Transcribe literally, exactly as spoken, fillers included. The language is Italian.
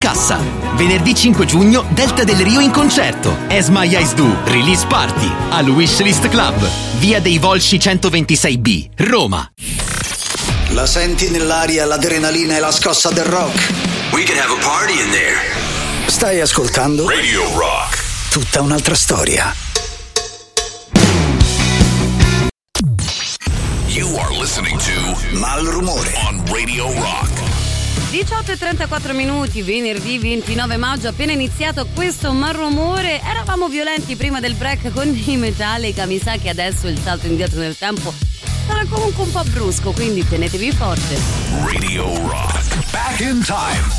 Cassa. Venerdì cinque giugno, Delta del Rio in concerto. As My Eyes Do, Release Party, al Wishlist Club, via dei Volsci centoventisei B, Roma. La senti nell'aria l'adrenalina e la scossa del rock? We can have a party in there. Stai ascoltando Radio Rock. Tutta un'altra storia. You are listening to Malrumore on Radio Rock. diciotto e trentaquattro minuti, venerdì ventinove maggio, appena iniziato questo Malrumore. Eravamo violenti prima del break con i Metallica, mi sa che adesso il salto indietro nel tempo sarà comunque un po' brusco, quindi tenetevi forte. Radio Rock. Back in time.